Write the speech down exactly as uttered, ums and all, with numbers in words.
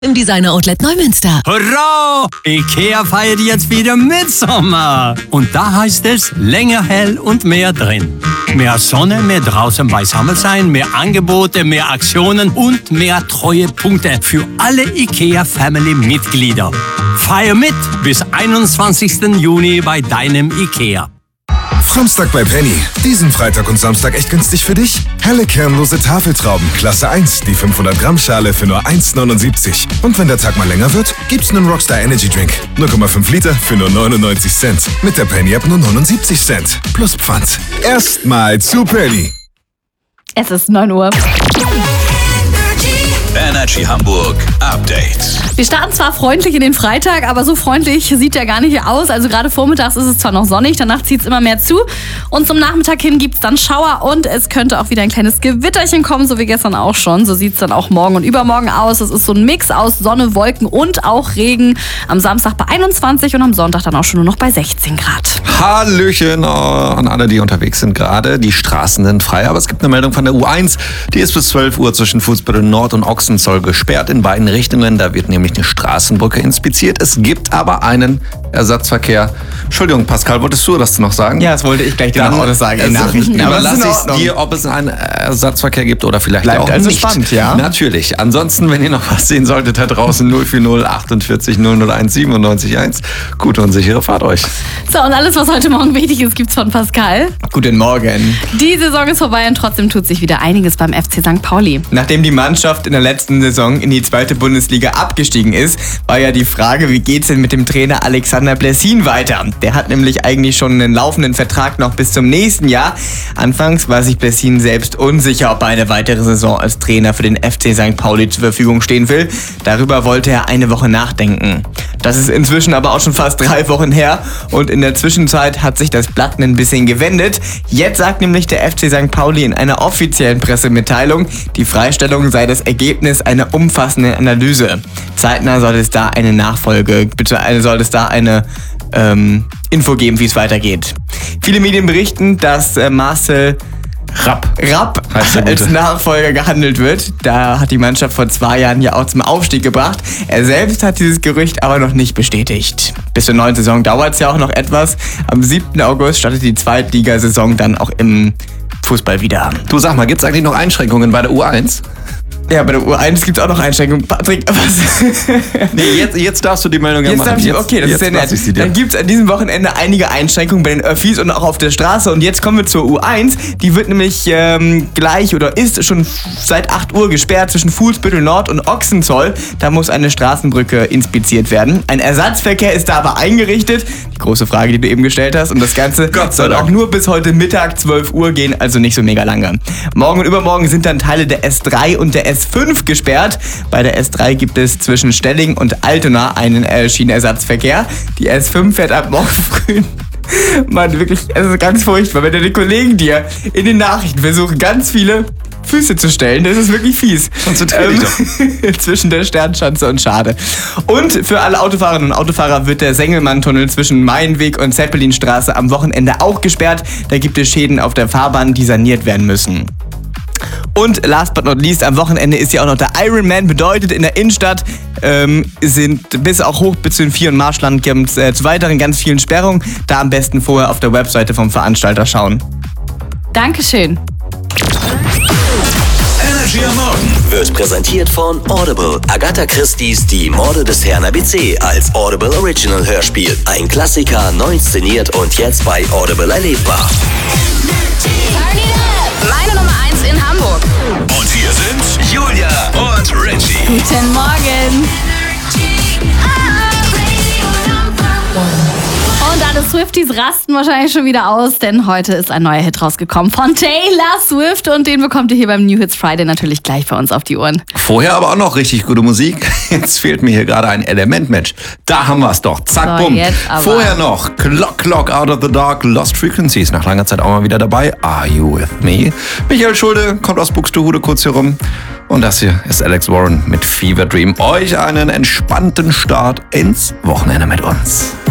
Im Designer Outlet Neumünster. Hurra! IKEA feiert jetzt wieder Mitsommer. Und da heißt es länger hell und mehr drin. Mehr Sonne, mehr draußen beisammen sein, mehr Angebote, mehr Aktionen und mehr Treuepunkte für alle IKEA-Family-Mitglieder. Feier mit bis einundzwanzigsten Juni bei deinem IKEA. Samstag bei Penny. Diesen Freitag und Samstag echt günstig für dich. Helle kernlose Tafeltrauben, Klasse eins, die fünfhundert Gramm Schale für nur eins neunundsiebzig. Und wenn der Tag mal länger wird, gibt's einen Rockstar Energy Drink. null Komma fünf Liter für nur neunundneunzig Cent. Mit der Penny App nur neunundsiebzig Cent. Plus Pfand. Erstmal zu Penny. Es ist neun Uhr. Energy Hamburg Update. Wir starten zwar freundlich in den Freitag, aber so freundlich sieht der gar nicht aus. Also gerade vormittags ist es zwar noch sonnig, danach zieht es immer mehr zu. Und zum Nachmittag hin gibt es dann Schauer und es könnte auch wieder ein kleines Gewitterchen kommen, so wie gestern auch schon. So sieht es dann auch morgen und übermorgen aus. Es ist so ein Mix aus Sonne, Wolken und auch Regen. Am Samstag bei einundzwanzig und am Sonntag dann auch schon nur noch bei sechzehn Grad. Hallöchen an alle, die unterwegs sind gerade. Die Straßen sind frei, aber es gibt eine Meldung von der U eins. Die ist bis zwölf Uhr zwischen Fußbüttel Nord und Ochsenzoll gesperrt in beiden Richtungen. Da wird nämlich eine Straßenbrücke inspiziert. Es gibt aber einen Ersatzverkehr. Entschuldigung, Pascal, wolltest du das noch sagen? Ja, das wollte ich gleich genau das sagen in Nachrichten. Aber überlasse ich es dir, ob es einen Ersatzverkehr gibt oder vielleicht Bleibt auch also nicht. Spannend, ja? Natürlich. Ansonsten, wenn ihr noch was sehen solltet, da draußen null vier null achtundvierzig null null eins siebenundneunzig eins. Gute und sichere Fahrt euch. So, und alles, was heute Morgen wichtig ist, gibt's von Pascal. Guten Morgen. Die Saison ist vorbei und trotzdem tut sich wieder einiges beim F C Sankt Pauli. Nachdem die Mannschaft in der letzten Saison in die zweite Bundesliga abgestiegen ist, war ja die Frage, wie geht's denn mit dem Trainer Alexander Blessin weiter? Der hat nämlich eigentlich schon einen laufenden Vertrag noch bis zum nächsten Jahr. Anfangs war sich Blessin selbst unsicher, ob er eine weitere Saison als Trainer für den F C Sankt Pauli zur Verfügung stehen will. Darüber wollte er eine Woche nachdenken. Das ist inzwischen aber auch schon fast drei Wochen her und in der Zwischenzeit hat sich das Blatt ein bisschen gewendet. Jetzt sagt nämlich der F C Sankt Pauli in einer offiziellen Pressemitteilung, die Freistellung sei das Ergebnis einer umfassenden Analyse. Zeitnah soll es da eine Nachfolge, bitte soll es da eine ähm, Info geben, wie es weitergeht. Viele Medien berichten, dass äh, Marcel Rapp, Rapp als Nachfolger gehandelt wird. Da hat die Mannschaft vor zwei Jahren ja auch zum Aufstieg gebracht. Er selbst hat dieses Gerücht aber noch nicht bestätigt. Bis zur neuen Saison dauert es ja auch noch etwas. Am siebten August startet die Zweitligasaison dann auch im Fußball wieder. Du sag mal, gibt es eigentlich noch Einschränkungen bei der U eins? Ja, bei der U eins gibt es auch noch Einschränkungen. Patrick, was? Nee, jetzt, jetzt darfst du die Meldung ja jetzt machen. Ich, okay, das jetzt ist ja nett. Dann gibt es an diesem Wochenende einige Einschränkungen bei den Öffis und auch auf der Straße. Und jetzt kommen wir zur U eins. Die wird nämlich ähm, gleich oder ist schon seit acht Uhr gesperrt zwischen Fuhlsbüttel Nord und Ochsenzoll. Da muss eine Straßenbrücke inspiziert werden. Ein Ersatzverkehr ist da aber eingerichtet. Die große Frage, die du eben gestellt hast. Und das Ganze Gott sei soll Dank auch nur bis heute Mittag zwölf Uhr gehen, also nicht so mega lange. Morgen und übermorgen sind dann Teile der S drei und der S fünf gesperrt. Bei der S drei gibt es zwischen Stelling und Altona einen äh, Schienenersatzverkehr. Die S fünf fährt ab morgen früh. Mann, wirklich, es ist ganz furchtbar, wenn deine Kollegen dir in den Nachrichten versuchen, ganz viele Füße zu stellen. Das ist wirklich fies. Konzentrier dich ähm, zwischen der Sternschanze und Schade. Und für alle Autofahrerinnen und Autofahrer wird der Sengelmann-Tunnel zwischen Mainweg und Zeppelinstraße am Wochenende auch gesperrt. Da gibt es Schäden auf der Fahrbahn, die saniert werden müssen. Und last but not least, am Wochenende ist ja auch noch der Ironman. Bedeutet, in der Innenstadt ähm, sind bis auch hoch bis zu den Vier- und Marschland gibt äh, zu weiteren ganz vielen Sperrungen. Da am besten vorher auf der Webseite vom Veranstalter schauen. Dankeschön. Energy am Morgen wird präsentiert von Audible. Agatha Christie's Die Morde des Herrn A B C als Audible Original Hörspiel. Ein Klassiker, neu inszeniert und jetzt bei Audible erlebbar. Meine Nummer eins in Hamburg. Und hier sind Julia und Richie. Guten Morgen. Und alle Swifties rasten wahrscheinlich schon wieder aus, denn heute ist ein neuer Hit rausgekommen von Taylor Swift und den bekommt ihr hier beim New Hits Friday natürlich gleich bei uns auf die Ohren. Vorher aber auch noch richtig gute Musik. Jetzt fehlt mir hier gerade ein Element, Mensch. Da haben wir es doch. Zack, So, bumm. jetzt aber. Vorher noch Clock, Clock, Out of the Dark, Lost Frequencies. Nach langer Zeit auch mal wieder dabei. Are You With Me? Michael Schulde kommt aus Buxtehude kurz hier rum. Und das hier ist Alex Warren mit Fever Dream. Euch einen entspannten Start ins Wochenende mit uns.